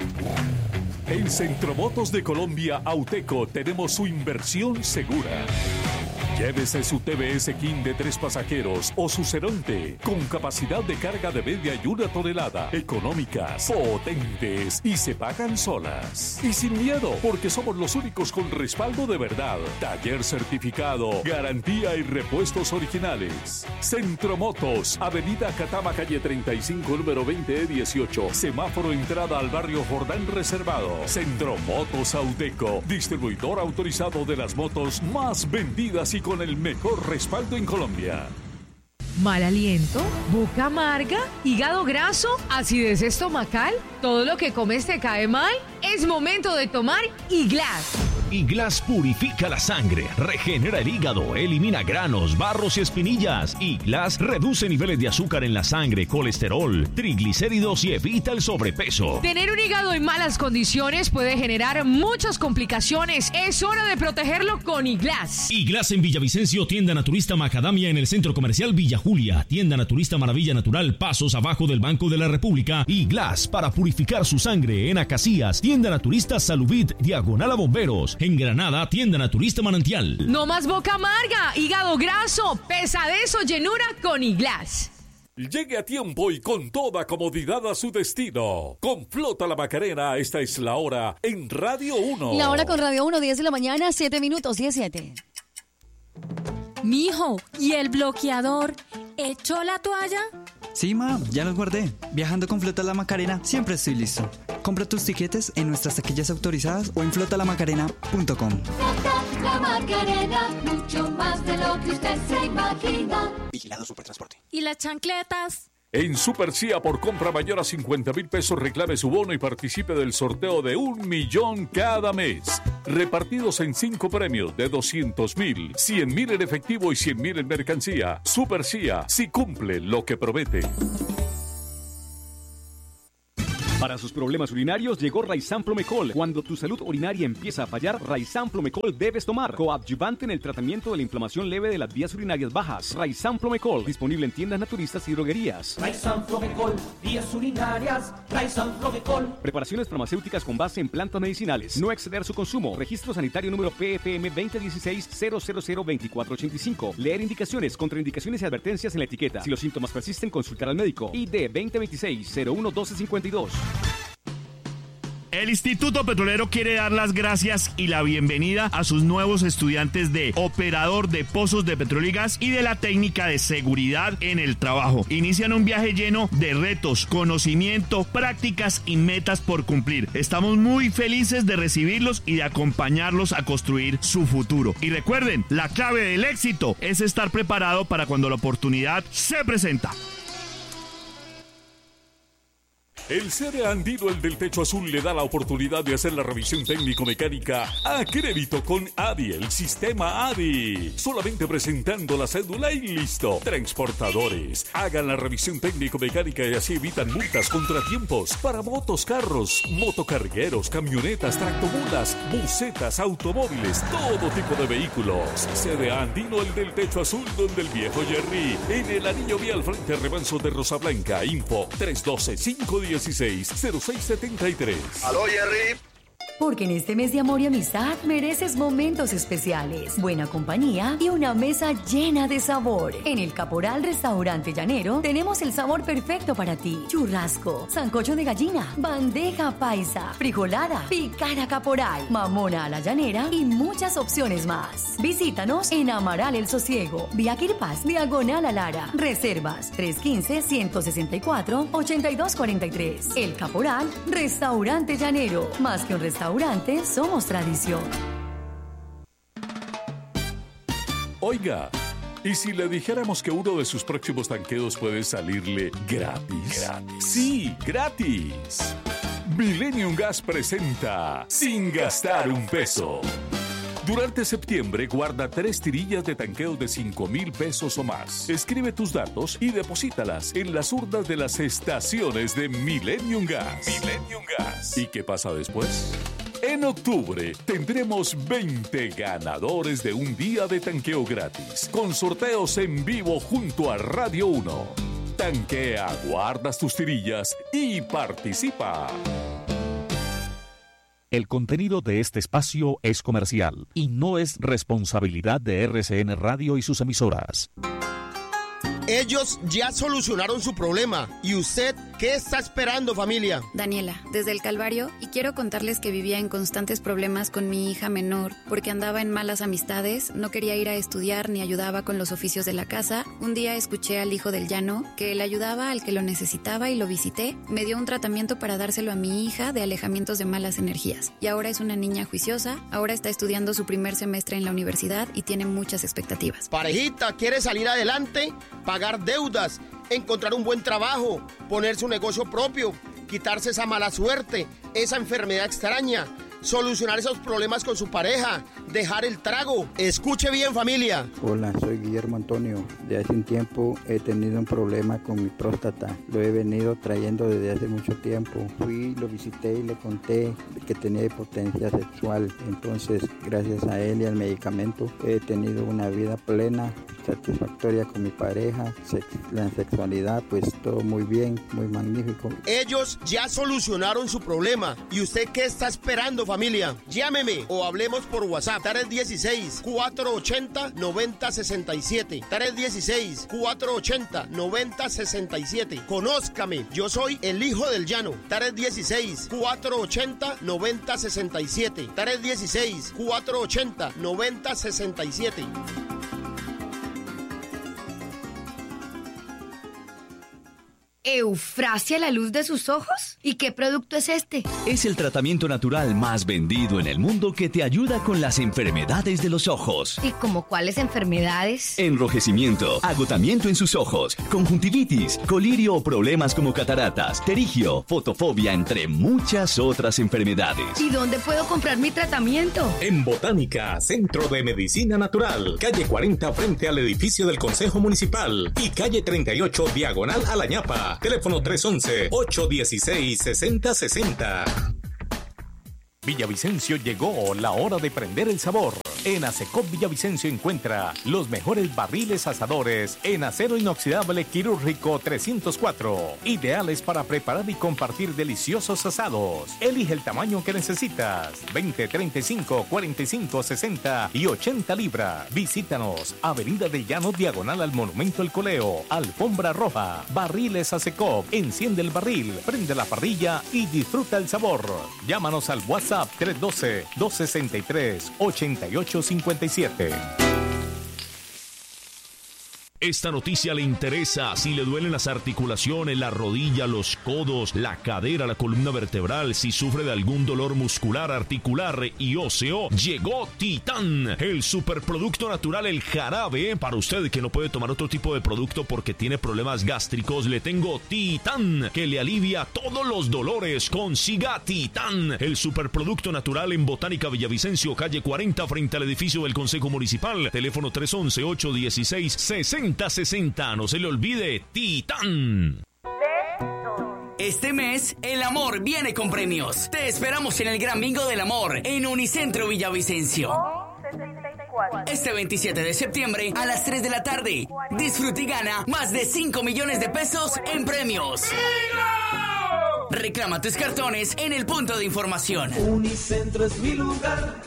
En Centromotos de Colombia, Auteco, tenemos su inversión segura. Llévese su TBS King de 3 pasajeros o su Ceronte con capacidad de carga de media y 1 tonelada, económicas, potentes y se pagan solas. Y sin miedo, porque somos los únicos con respaldo de verdad. Taller certificado, garantía y repuestos originales. Centromotos, Avenida Catama, calle 35, número 20E18. Semáforo entrada al barrio Jordán Reservado. Centromotos Auteco, distribuidor autorizado de las motos más vendidas y con el mejor respaldo en Colombia. ¿Mal aliento? ¿Boca amarga? ¿Hígado graso? ¿Acidez estomacal? ¿Todo lo que comes te cae mal? Es momento de tomar Iglas. Iglas purifica la sangre, regenera el hígado, elimina granos, barros y espinillas. Iglas reduce niveles de azúcar en la sangre, colesterol, triglicéridos y evita el sobrepeso. Tener un hígado en malas condiciones puede generar muchas complicaciones. Es hora de protegerlo con Iglas. Iglas en Villavicencio, tienda naturista Macadamia en el centro comercial Villa Julia, tienda naturista Maravilla Natural, pasos abajo del Banco de la República. Iglas para purificar su sangre en Acacías, tienda naturista Salubit, diagonal a Bomberos. En Granada, tienda naturista Manantial. No más boca amarga, hígado graso, pesadez o llenura con Iglas. Llegue a tiempo y con toda comodidad a su destino. Con Flota La Macarena, esta es la hora en Radio 1. La hora con Radio 1, 10 de la mañana, 7 minutos, 17. Mijo, ¿y el bloqueador? ¿Echó la toalla? Sí, ma, ya los guardé. Viajando con Flota La Macarena, siempre estoy listo. Compra tus tiquetes en nuestras taquillas autorizadas o en flotalamacarena.com. Flota La Macarena, mucho más de lo que usted se imagina. Vigilado Supertransporte. ¿Y las chancletas? En Super Cia, por compra mayor a 50,000 pesos, reclame su bono y participe del sorteo de 1 millón cada mes. Repartidos en 5 premios de 200,000, 100,000 en efectivo y 100,000 en mercancía. Super Cia, si cumple lo que promete. Para sus problemas urinarios llegó Raizan Promecol. Cuando tu salud urinaria empieza a fallar, Raizan Promecol debes tomar. Coadyuvante en el tratamiento de la inflamación leve de las vías urinarias bajas. Raizan Promecol, disponible en tiendas naturistas y droguerías. Raizan Promecol, vías urinarias. Raizan Promecol. Preparaciones farmacéuticas con base en plantas medicinales. No exceder su consumo. Registro sanitario número PFM 2016-0002485. Leer indicaciones, contraindicaciones y advertencias en la etiqueta. Si los síntomas persisten, consultar al médico. ID 2026-011252. El Instituto Petrolero quiere dar las gracias y la bienvenida a sus nuevos estudiantes de operador de pozos de petróleo y gas y de la técnica de seguridad en el trabajo. Inician un viaje lleno de retos, conocimiento, prácticas y metas por cumplir. Estamos muy felices de recibirlos y de acompañarlos a construir su futuro. Y recuerden, la clave del éxito es estar preparado para cuando la oportunidad se presenta. El CDE Andino, el del techo azul, le da la oportunidad de hacer la revisión técnico-mecánica a crédito con ADI, el sistema ADI. Solamente presentando la cédula y listo. Transportadores, hagan la revisión técnico-mecánica y así evitan multas, contratiempos para motos, carros, motocargueros, camionetas, tractomulas, busetas, automóviles, todo tipo de vehículos. CDE Andino, el del techo azul, donde el viejo Jerry, en el anillo vial frente al remanso de Rosa Blanca. Info 312-516-0673. ¡Aló, Jerry! Porque en este mes de amor y amistad mereces momentos especiales, buena compañía y una mesa llena de sabor. En el Caporal Restaurante Llanero tenemos el sabor perfecto para ti. Churrasco, sancocho de gallina, bandeja paisa, frijolada, picada caporal, mamona a la llanera y muchas opciones más. Visítanos en Amaral El Sosiego, Vía Quirpás, diagonal a Lara. Reservas 315-164-8243. El Caporal Restaurante Llanero. Más que un restaurante, somos tradición. Oiga, ¿y si le dijéramos que uno de sus próximos tanqueos puede salirle gratis? Sí, gratis. Millennium Gas presenta Sin Gastar un Peso. Durante septiembre, guarda 3 tirillas de tanqueo de 5,000 pesos o más. Escribe tus datos y deposítalas en las urnas de las estaciones de Millennium Gas. Millennium Gas. ¿Y qué pasa después? En octubre tendremos 20 ganadores de un día de tanqueo gratis, con sorteos en vivo junto a Radio 1. Tanquea, guardas tus tirillas y participa. El contenido de este espacio es comercial y no es responsabilidad de RCN Radio y sus emisoras. Ellos ya solucionaron su problema. ¿Y usted qué está esperando, familia? Daniela, desde el Calvario, y quiero contarles que vivía en constantes problemas con mi hija menor porque andaba en malas amistades, no quería ir a estudiar ni ayudaba con los oficios de la casa. Un día escuché al hijo del llano que él ayudaba al que lo necesitaba y lo visité. Me dio un tratamiento para dárselo a mi hija de alejamientos de malas energías. Y ahora es una niña juiciosa, ahora está estudiando su primer semestre en la universidad y tiene muchas expectativas. Parejita, ¿quiere salir adelante? Pagar deudas, encontrar un buen trabajo, ponerse un negocio propio, quitarse esa mala suerte, esa enfermedad extraña, solucionar esos problemas con su pareja, dejar el trago. Escuche bien, familia. Hola, soy Guillermo Antonio. De hace un tiempo he tenido un problema con mi próstata. Lo he venido trayendo desde hace mucho tiempo. Fui, lo visité y le conté que tenía impotencia sexual. Entonces, gracias a él y al medicamento, he tenido una vida plena, satisfactoria con mi pareja. La sexualidad, pues todo muy bien, muy magnífico. Ellos ya solucionaron su problema. ¿Y usted qué está esperando, familia? Llámeme o hablemos por WhatsApp. 316-480-9067. 316-480-9067. Conózcame, yo soy el hijo del llano. 316-480-9067. 316-480-9067. ¿Eufrasia la luz de sus ojos? ¿Y qué producto es este? Es el tratamiento natural más vendido en el mundo que te ayuda con las enfermedades de los ojos. ¿Y como cuáles enfermedades? Enrojecimiento, agotamiento en sus ojos, conjuntivitis, colirio o problemas como cataratas, pterigio, fotofobia, entre muchas otras enfermedades. ¿Y dónde puedo comprar mi tratamiento? En Botánica, Centro de Medicina Natural, calle 40 frente al edificio del Consejo Municipal y calle 38 diagonal a La Ñapa. Teléfono 311-816-6060. Villavicencio llegó la hora de prender el sabor. En Asecop Villavicencio encuentra los mejores barriles asadores en acero inoxidable quirúrgico 304, ideales para preparar y compartir deliciosos asados. Elige el tamaño que necesitas: 20, 35, 45, 60 y 80 libras. Visítanos, Avenida del Llano diagonal al Monumento El Coleo, Alfombra Roja. Barriles Asecop, enciende el barril, prende la parrilla y disfruta el sabor. Llámanos al WhatsApp 312-263-8857. Esta noticia le interesa si le duelen las articulaciones, la rodilla, los codos, la cadera, la columna vertebral, si sufre de algún dolor muscular, articular y óseo. Llegó Titán, el superproducto natural, el jarabe. Para usted que no puede tomar otro tipo de producto porque tiene problemas gástricos, le tengo Titán, que le alivia todos los dolores. Consiga Titán, el superproducto natural en Botánica Villavicencio, calle 40 frente al edificio del Consejo Municipal. Teléfono 311-816-6060. No se le olvide, Titán. Este mes, el amor viene con premios. Te esperamos en el Gran Bingo del Amor en Unicentro Villavicencio. Este 27 de septiembre a las 3 de la tarde. Disfruta y gana más de 5 millones de pesos en premios. Reclama tus cartones en el punto de información. Unicentro es mi lugar.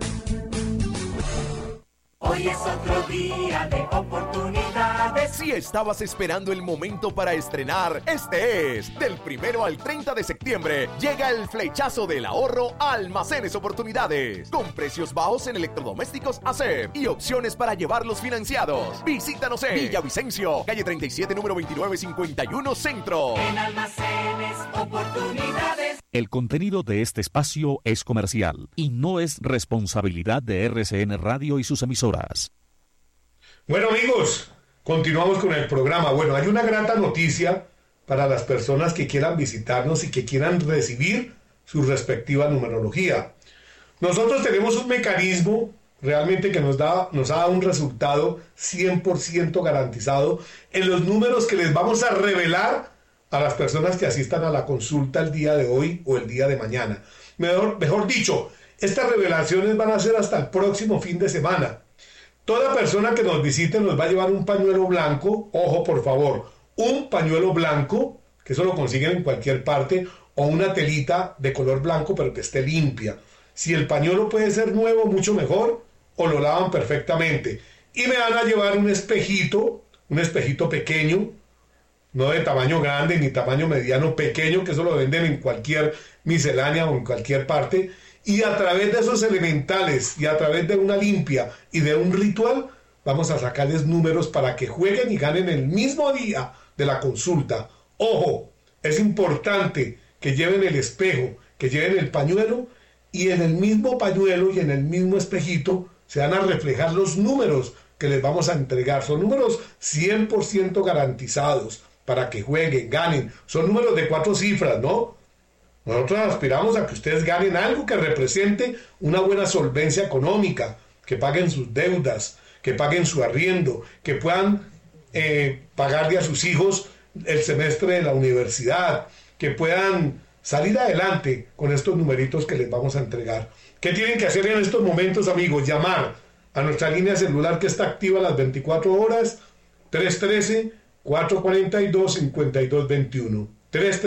Hoy es otro día de oportunidades. Si estabas esperando el momento para estrenar, este es. Del 1 al 30 de septiembre llega el flechazo del ahorro a Almacenes Oportunidades, con precios bajos en electrodomésticos ASEP y opciones para llevarlos financiados. Visítanos en Villavicencio, calle 37, número 2951 Centro. En Almacenes Oportunidades. El contenido de este espacio es comercial y no es responsabilidad de RCN Radio y sus emisoras. Bueno, amigos, continuamos con el programa. Bueno, hay una grata noticia para las personas que quieran visitarnos y que quieran recibir su respectiva numerología. Nosotros tenemos un mecanismo realmente que nos ha dado un resultado 100% garantizado en los números que les vamos a revelar a las personas que asistan a la consulta el día de hoy o el día de mañana. Mejor dicho, estas revelaciones van a ser hasta el próximo fin de semana. Toda persona que nos visite nos va a llevar un pañuelo blanco, ojo por favor, un pañuelo blanco, que eso lo consiguen en cualquier parte, o una telita de color blanco pero que esté limpia. Si el pañuelo puede ser nuevo, mucho mejor, o lo lavan perfectamente. Y me van a llevar un espejito pequeño, no de tamaño grande ni tamaño mediano, pequeño, que eso lo venden en cualquier miscelánea o en cualquier parte. Y a través de esos elementales y a través de una limpia y de un ritual, vamos a sacarles números para que jueguen y ganen el mismo día de la consulta. Ojo, es importante que lleven el espejo, que lleven el pañuelo, y en el mismo pañuelo y en el mismo espejito se van a reflejar los números que les vamos a entregar. Son números 100% garantizados para que jueguen, ganen. Son números de 4 cifras, ¿no? Nosotros aspiramos a que ustedes ganen algo que represente una buena solvencia económica, que paguen sus deudas, que paguen su arriendo, que puedan pagarle a sus hijos el semestre de la universidad, que puedan salir adelante con estos numeritos que les vamos a entregar. ¿Qué tienen que hacer en estos momentos, amigos? Llamar a nuestra línea celular que está activa las 24 horas, 313-442-5221.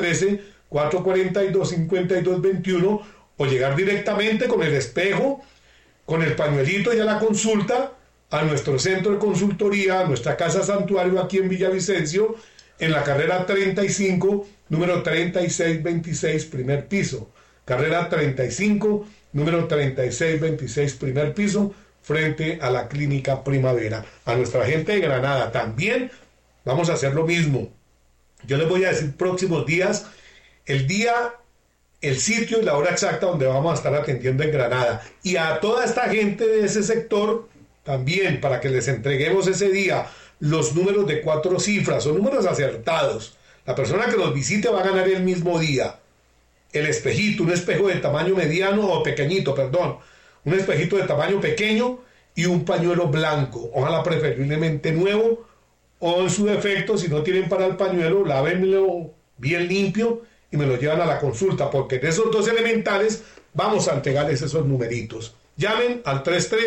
313-442-5221, o llegar directamente con el espejo, con el pañuelito y a la consulta, a nuestro centro de consultoría, a nuestra casa santuario aquí en Villavicencio, en la carrera 35, número 3626, primer piso. Carrera 35, número 3626, primer piso, frente a la Clínica Primavera. A nuestra gente de Granada también vamos a hacer lo mismo. Yo les voy a decir próximos días, el día, el sitio y la hora exacta donde vamos a estar atendiendo en Granada. Y a toda esta gente de ese sector también, para que les entreguemos ese día los números de 4 cifras, son números acertados. La persona que nos visite va a ganar el mismo día. El espejito, un espejo de tamaño mediano o pequeñito, perdón, un espejito de tamaño pequeño y un pañuelo blanco, ojalá preferiblemente nuevo, o en su defecto, si no tienen para el pañuelo, lávenlo bien limpio y me lo llevan a la consulta, porque de esos 2 elementales vamos a entregarles esos numeritos. Llamen al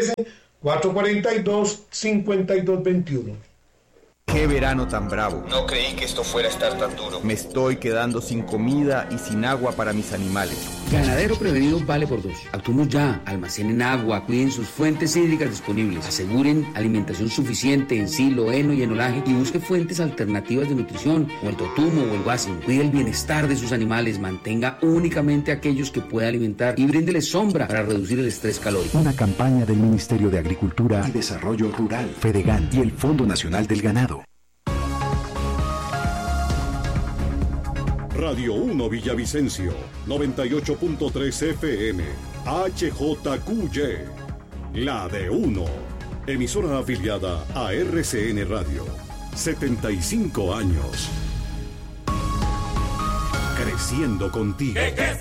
313-442-5221. ¡Qué verano tan bravo! No creí que esto fuera a estar tan duro. Me estoy quedando sin comida y sin agua para mis animales. Ganadero Prevenido vale por 2. Actuemos ya, almacenen agua, cuiden sus fuentes hídricas disponibles, aseguren alimentación suficiente en silo, heno y enolaje y busque fuentes alternativas de nutrición, como el totumo o el guasin. Cuide el bienestar de sus animales, mantenga únicamente aquellos que pueda alimentar y bríndeles sombra para reducir el estrés calórico. Una campaña del Ministerio de Agricultura y Desarrollo Rural, Fedegan y el Fondo Nacional del Ganado. Radio 1 Villavicencio, 98.3 FM, HJQY, la de 1, emisora afiliada a RCN Radio, 75 años. Creciendo contigo. ¿Qué es